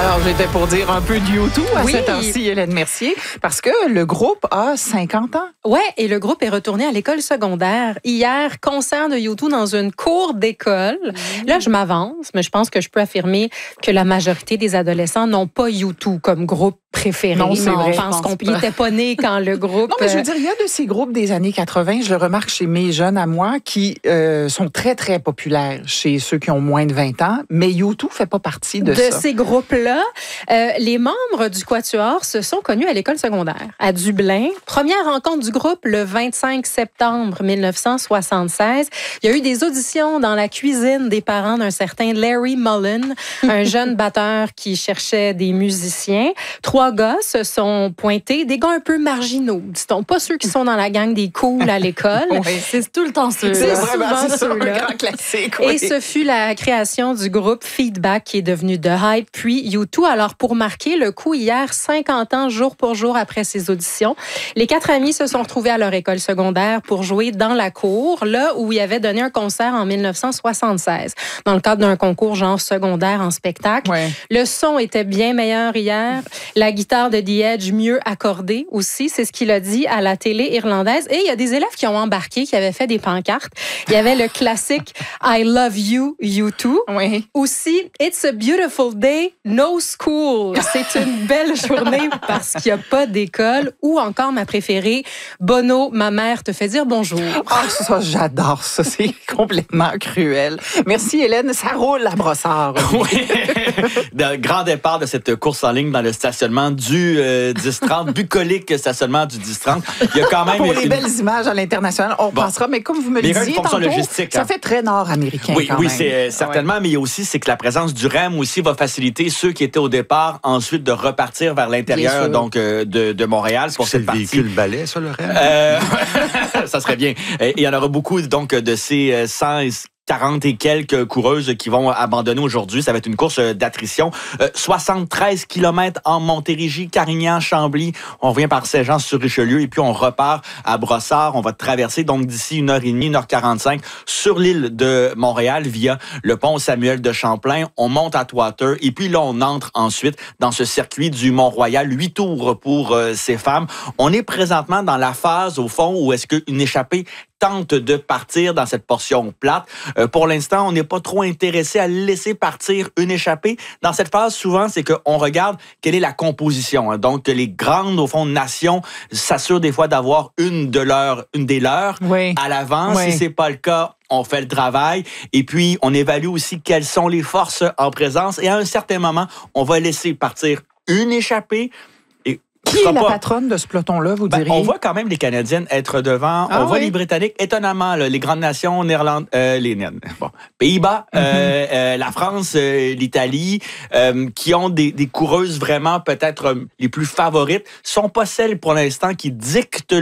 Alors, j'étais pour dire un peu de YouTube à cette heure-ci, Hélène Mercier, parce que le groupe a 50 ans. Ouais, et le groupe est retourné à l'école secondaire. Hier, concert de YouTube dans une cour d'école. Là, je m'avance, mais je pense que je peux affirmer que la majorité des adolescents n'ont pas YouTube comme groupe préféré. Non, c'est vrai. Je pense qu'on n'était pas né quand le groupe... Non, mais je veux dire, il y a de ces groupes des années 80, je le remarque chez mes jeunes à moi, qui sont très, très populaires chez ceux qui ont moins de 20 ans, mais YouTube fait pas partie de ça. De ces groupes-là, les membres du Quatuor se sont connus à l'école secondaire, à Dublin. Première rencontre du groupe le 25 septembre 1976. Il y a eu des auditions dans la cuisine des parents d'un certain Larry Mullen, un jeune batteur qui cherchait des musiciens. 3 gars se sont pointés, des gars un peu marginaux, dit-on, pas ceux qui sont dans la gang des cools à l'école. Oui. C'est tout le temps ceux-là. C'est vraiment souvent un grand classique. Et ce fut la création du groupe Feedback qui est devenu The Hype, puis U2. Alors, pour marquer le coup, hier, 50 ans, jour pour jour après ces auditions, les 4 amis se sont retrouvés à leur école secondaire pour jouer dans la cour, là où ils avaient donné un concert en 1976, dans le cadre d'un concours genre secondaire en spectacle. Ouais. Le son était bien meilleur hier. La guitare de The Edge mieux accordée aussi, c'est ce qu'il a dit à la télé irlandaise. Et il y a des élèves qui ont embarqué, qui avaient fait des pancartes. Il y avait le classique I Love You, U2. Oui. Aussi, It's a Beautiful Day, No School. C'est une belle journée parce qu'il n'y a pas d'école. Ou encore ma préférée, Bono, ma mère te fait dire bonjour. Ah, ça, j'adore ça. C'est complètement cruel. Merci, Hélène. Ça roule à Brossard. Oui. Le grand départ de cette course en ligne dans le stationnement du 10-30, bucolique stationnement du 10-30. Il y a quand même pour les belles images à l'international, on pensera, mais comme vous me le disiez tantôt, ça fait très nord-américain oui, quand oui, même. c'est certainement, mais il y a aussi, c'est que la présence du REM aussi va faciliter ceux qui étaient au départ, ensuite de repartir vers l'intérieur donc de Montréal. Pour cette partie. Véhicule balai, ça, le REM? Ça serait bien. Et il y en aura beaucoup donc de ces 140 et quelques coureuses qui vont abandonner aujourd'hui. Ça va être une course d'attrition. 73 km en Montérégie, Carignan, Chambly. On revient par Saint-Jean-sur-Richelieu et puis on repart à Brossard. On va traverser donc d'ici 1h30, 1h45 sur l'île de Montréal via le pont Samuel de Champlain. On monte à Atwater et puis là, on entre ensuite dans ce circuit du Mont-Royal. 8 tours pour ces femmes. On est présentement dans la phase, au fond, où est-ce qu'une échappée tente de partir dans cette portion plate. Pour l'instant, on n'est pas trop intéressé à laisser partir une échappée. Dans cette phase, souvent, c'est qu'on regarde quelle est la composition. Donc, les grandes, au fond, nations s'assurent des fois d'avoir une des leurs à l'avant. Oui. Si c'est pas le cas, on fait le travail. Et puis, on évalue aussi quelles sont les forces en présence. Et à un certain moment, on va laisser partir une échappée. Qui est la patronne de ce peloton-là, vous diriez? On voit quand même les Canadiennes être devant. On voit les Britanniques, étonnamment, là, les grandes nations, Pays-Bas, la France, l'Italie, qui ont des coureuses vraiment peut-être les plus favorites, sont pas celles pour l'instant qui dictent